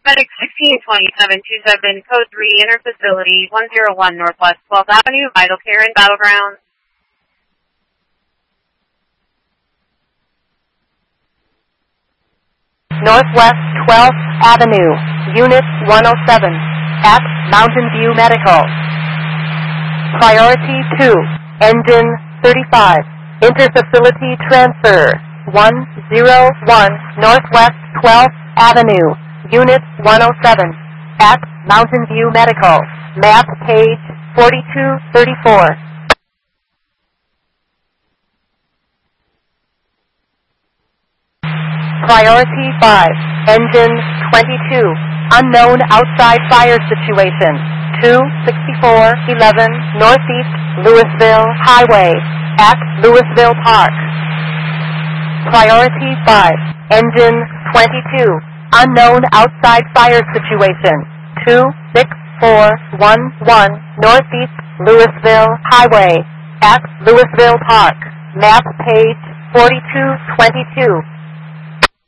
FedEx 162727, Code 3, Interfacility 101 Northwest 12th Avenue, Vital Care and Battlegrounds. Northwest 12th Avenue, Unit 107, at Mountain View Medical. Priority 2, Engine 35, Interfacility Transfer 101 Northwest 12th Avenue, Unit 107, at Mountain View Medical. Map page 4234. Priority 5, Engine 22, Unknown Outside Fire Situation, 26411 Northeast Louisville Highway, at Louisville Park. Priority 5, Engine 22, Unknown Outside Fire Situation, 26411 Northeast Louisville Highway, at Louisville Park. Map page 4222.